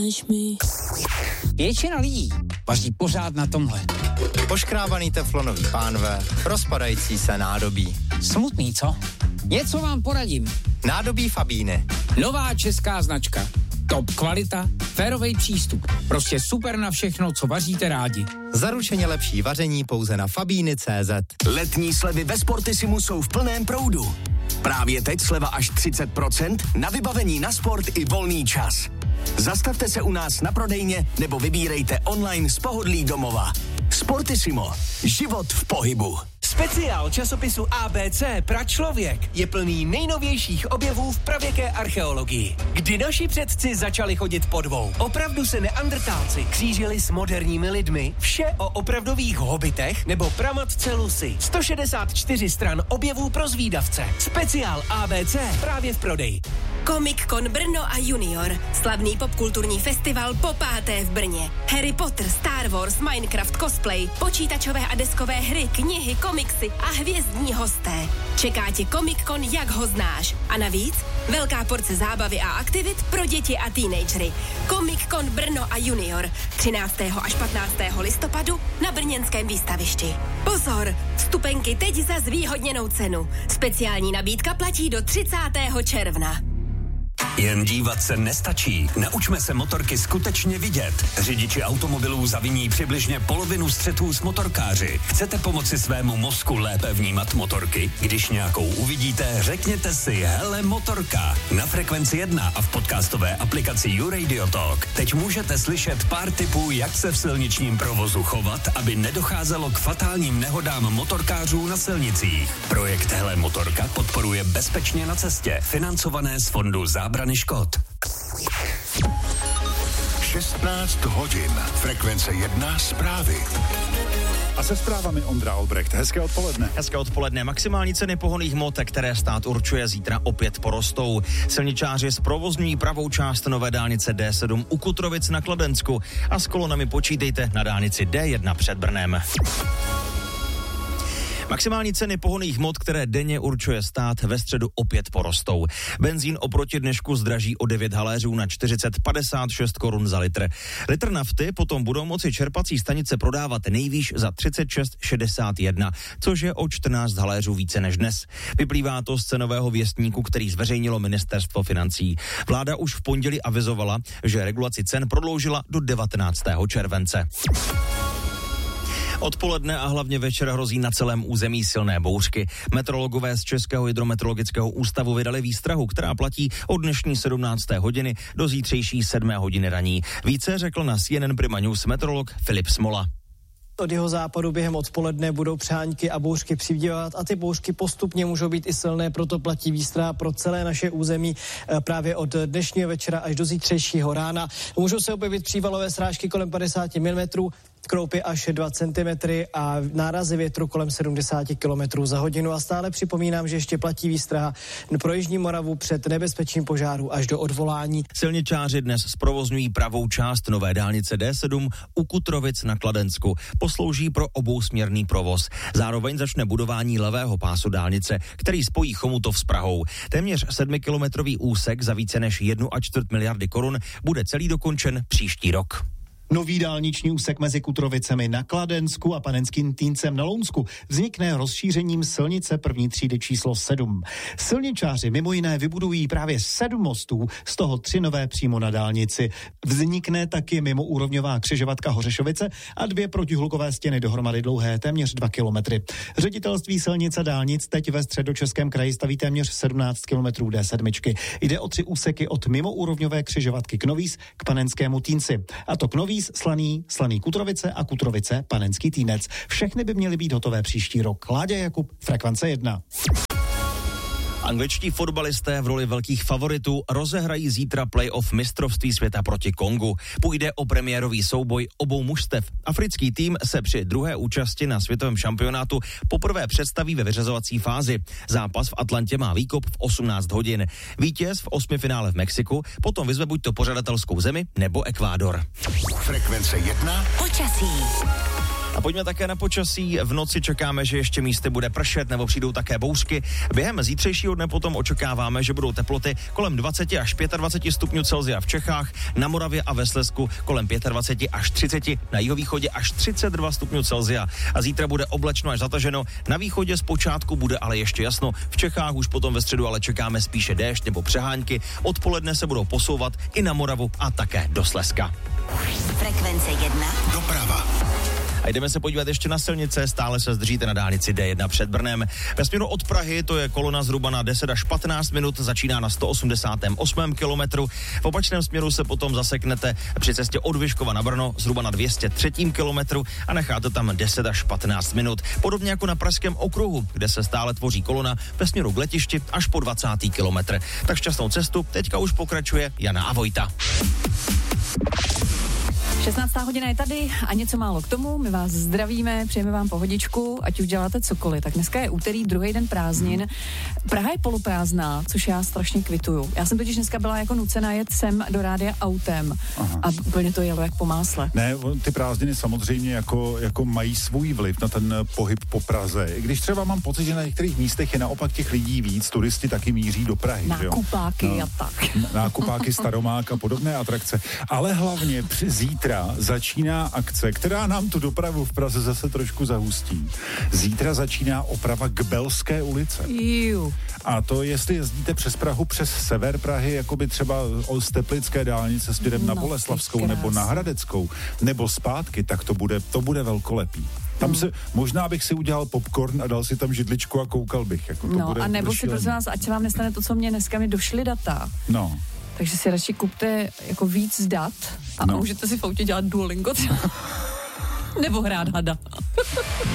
Většina lidí vaří pořád na tomhle. Poškrábaný teflonový pánve, rozpadající se nádobí. Smutný, co? Něco vám poradím. Nádobí Fabíny. Nová česká značka. Top kvalita, férovej přístup. Prostě super na všechno, co vaříte rádi. Zaručeně lepší vaření pouze na Fabíny.cz. Letní slevy ve Sportissimu jsou v plném proudu. Právě teď sleva až 30% na vybavení na sport i volný čas. Zastavte se u nás na prodejně nebo vybírejte online z pohodlí domova. Sportissimo. Život v pohybu. Speciál časopisu ABC Pračlověk je plný nejnovějších objevů v pravěké archeologii. Kdy naši předci začali chodit po dvou. Opravdu se neandrtálci křížili s moderními lidmi. Vše o opravdových hobitech nebo pramatce Lucy. 164 stran objevů pro zvídavce. Speciál ABC právě v prodeji. Comic-Con Brno a Junior. Slavný popkulturní festival po 5. v Brně. Harry Potter, Star Wars, Minecraft, cosplay, počítačové a deskové hry, knihy, komiksy a hvězdní hosté. Čeká tě Comic-Con, jak ho znáš. A navíc velká porce zábavy a aktivit pro děti a teenagery. Comic-Con Brno a Junior. 13. až 15. listopadu na brněnském výstavišti. Pozor! Vstupenky teď za zvýhodněnou cenu. Speciální nabídka platí do 30. června. Jen dívat se nestačí. Naučme se motorky skutečně vidět. Řidiči automobilů zaviní přibližně polovinu střetů s motorkáři. Chcete pomoci svému mozku lépe vnímat motorky? Když nějakou uvidíte, řekněte si hele motorka. Na Frekvenci 1 a v podcastové aplikaci YouRadio Talk teď můžete slyšet pár tipů, jak se v silničním provozu chovat, aby nedocházelo k fatálním nehodám motorkářů na silnicích. Projekt Hele motorka podporuje Bezpečně na cestě, financované z fondu zábrany škod. 16 hodin. Frekvence 1 zprávy. A se zprávami Ondra Albrecht. Hezké odpoledne. Hezké odpoledne. Maximální ceny pohonných hmot, které stát určuje, zítra opět porostou. Silničáři zprovozňují pravou část nové dálnice D7 u Kutrovic na Kladensku a s kolonami počítejte na dálnici D1 před Brnem. Maximální ceny pohonných hmot, které denně určuje stát, ve středu opět porostou. Benzín oproti dnešku zdraží o 9 haléřů na 40,56 korun za litr. Litr nafty potom budou moci čerpací stanice prodávat nejvýš za 36,61, což je o 14 haléřů více než dnes. Vyplývá to z cenového věstníku, který zveřejnilo Ministerstvo financí. Vláda už v pondělí avizovala, že regulaci cen prodloužila do 19. července. Odpoledne a hlavně večer hrozí na celém území silné bouřky. Meteorologové z Českého hydrometeorologického ústavu vydali výstrahu, která platí od dnešní 17. hodiny do zítřejší 7. hodiny raní. Více řekl na CNN Prima News meteorolog Filip Smola. Od jeho západu během odpoledne budou přáňky a bouřky přibývat a ty bouřky postupně můžou být i silné, proto platí výstraha pro celé naše území právě od dnešního večera až do zítřejšího rána. Můžou se objevit přívalové srážky kolem 50 mm, kroupy až 2 cm a nárazy větru kolem 70 km za hodinu. A stále připomínám, že ještě platí výstraha pro Jižní Moravu před nebezpečím požáru až do odvolání. Silničáři dnes zprovozňují pravou část nové dálnice D7 u Kutrovic na Kladensku. Poslouží pro obousměrný provoz. Zároveň začne budování levého pásu dálnice, který spojí Chomutov s Prahou. Téměř 7kilometrový úsek za více než 1,25 miliardy korun bude celý dokončen příští rok. Nový dálniční úsek mezi Kutrovicemi na Kladensku a Panenským Týncem na Lounsku vznikne rozšířením silnice první třídy číslo 7. Silničáři mimo jiné vybudují právě 7 mostů, z toho 3 nové přímo na dálnici. Vznikne taky mimoúrovňová křižovatka Hořešovice a 2 protihlukové stěny dohromady dlouhé téměř 2 kilometry. Ředitelství silnic a dálnic teď ve Středočeském kraji staví téměř 17 kilometrů D7. Jde o 3 úseky od mimoúrovňové křižovatky Knovíz k Panenskému Týnci. A to Knovíz, Slaný Kutrovice a Kutrovice Panenský Týnec. Všechny by měly být hotové příští rok. Láďa Jakub, Frekvence 1. Angličtí fotbalisté v roli velkých favoritů rozehrají zítra playoff mistrovství světa proti Kongu. Půjde o premiérový souboj obou mužstev. Africký tým se při druhé účasti na světovém šampionátu poprvé představí ve vyřazovací fázi. Zápas v Atlantě má výkop v 18 hodin. Vítěz v 8. finále v Mexiku potom vyzve buď to pořadatelskou zemi nebo Ekvádor. Frekvence 1. Počasí. A pojďme také na počasí. V noci čekáme, že ještě místy bude pršet nebo přijdou také bouřky. Během zítřejšího dne potom očekáváme, že budou teploty kolem 20 až 25 stupňů Celsia v Čechách, na Moravě a ve Slezsku kolem 25 až 30, na jihovýchodě až 32 stupňů Celsia. A zítra bude oblačno až zataženo. Na východě zpočátku bude ale ještě jasno. V Čechách už potom ve středu ale čekáme spíše déšť nebo přehánky. Odpoledne se budou posouvat i na Moravu a také do Slezska. Frekvence 1. Doprava. A jdeme se podívat ještě na silnice, stále se zdržíte na dálnici D1 před Brnem. Ve směru od Prahy to je kolona zhruba na 10 až 15 minut, začíná na 188. kilometru. V opačném směru se potom zaseknete při cestě od Vyškova na Brno zhruba na 203. kilometru a necháte tam 10 až 15 minut. Podobně jako na Pražském okruhu, kde se stále tvoří kolona ve směru k letišti až po 20. kilometr. Tak šťastnou cestu teďka už pokračuje Jana a Vojta. 16. hodina je tady a něco málo k tomu. My vás zdravíme, přejeme vám pohodičku, ať už děláte cokoliv. Tak dneska je úterý, druhý den prázdnin. Praha je poloprázdná, což já strašně kvituju. Já jsem totiž dneska byla jako nucená jet sem do rádia autem. Aha. A úplně to jelo jak po másle. Ne, ty prázdniny samozřejmě jako mají svůj vliv na ten pohyb po Praze. I když třeba mám pocit, že na některých místech je naopak těch lidí víc, turisti taky míří do Prahy. Nákupáky a tak. Nákupáky, Staromák a podobné atrakce. Ale hlavně zítra začíná akce, která nám tu dopravu v Praze zase trošku zahustí. Zítra začíná oprava Gbelské ulice. A to, jestli jezdíte přes Prahu, přes sever Prahy, jakoby třeba z Teplické dálnice směrem na Boleslavskou nebo na Hradeckou, nebo zpátky, tak to bude velkolepý. Tam možná bych si udělal popcorn a dal si tam židličku a koukal bych. Jako to bude a nebo si prosím vás, ať se vám nestane to, co mě dneska mi došly data. No. Takže si radši kupte jako víc dat a můžete si v autě dělat Duolingo třeba. Nebo hrát hada.